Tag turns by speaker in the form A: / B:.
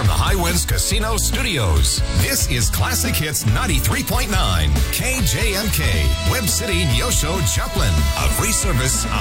A: from the Highwinds Casino Studios, this is Classic Hits 93.9 KJMK, Web City, Neosho, Joplin, a free service of